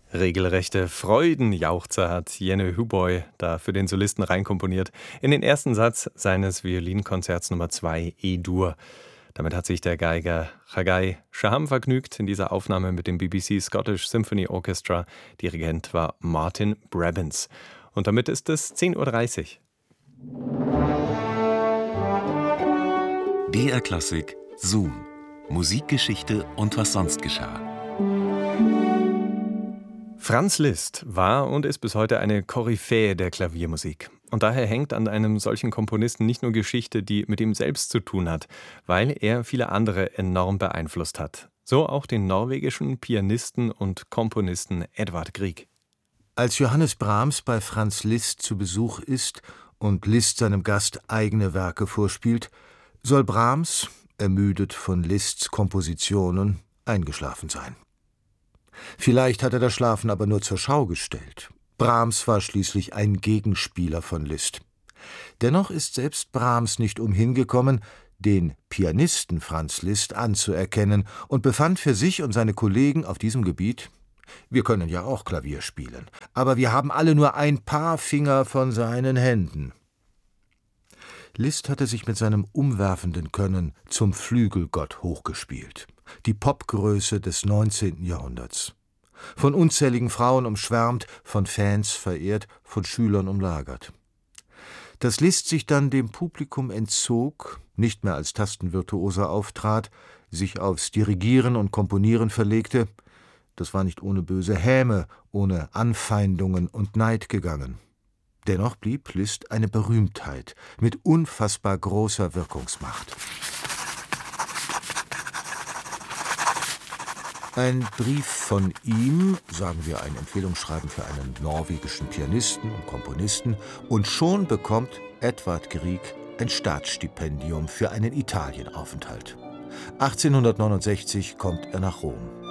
Regelrechte Freudenjauchzer hat Jenny Huboy da für den Solisten reinkomponiert in den ersten Satz seines Violinkonzerts Nummer 2 E-Dur. Damit hat sich der Geiger Chagai Shaham vergnügt in dieser Aufnahme mit dem BBC Scottish Symphony Orchestra. Dirigent war Martin Brabbins. Und damit ist es 10:30 Uhr. BR Klassik Zoom. Musikgeschichte und was sonst geschah. Franz Liszt war und ist bis heute eine Koryphäe der Klaviermusik. Und daher hängt an einem solchen Komponisten nicht nur Geschichte, die mit ihm selbst zu tun hat, weil er viele andere enorm beeinflusst hat. So auch den norwegischen Pianisten und Komponisten Edvard Grieg. Als Johannes Brahms bei Franz Liszt zu Besuch ist und Liszt seinem Gast eigene Werke vorspielt, soll Brahms, ermüdet von Liszts Kompositionen, eingeschlafen sein. Vielleicht hat er das Schlafen aber nur zur Schau gestellt. Brahms war schließlich ein Gegenspieler von Liszt. Dennoch ist selbst Brahms nicht umhin gekommen, den Pianisten Franz Liszt anzuerkennen und befand für sich und seine Kollegen auf diesem Gebiet: Wir können ja auch Klavier spielen, aber wir haben alle nur ein paar Finger von seinen Händen. Liszt hatte sich mit seinem umwerfenden Können zum Flügelgott hochgespielt, die Popgröße des 19. Jahrhunderts. Von unzähligen Frauen umschwärmt, von Fans verehrt, von Schülern umlagert. Dass Liszt sich dann dem Publikum entzog, nicht mehr als Tastenvirtuose auftrat, sich aufs Dirigieren und Komponieren verlegte, das war nicht ohne böse Häme, ohne Anfeindungen und Neid gegangen. Dennoch blieb Liszt eine Berühmtheit mit unfassbar großer Wirkungsmacht. Ein Brief von ihm, sagen wir ein Empfehlungsschreiben für einen norwegischen Pianisten und Komponisten, und schon bekommt Edvard Grieg ein Staatsstipendium für einen Italienaufenthalt. 1869 kommt er nach Rom.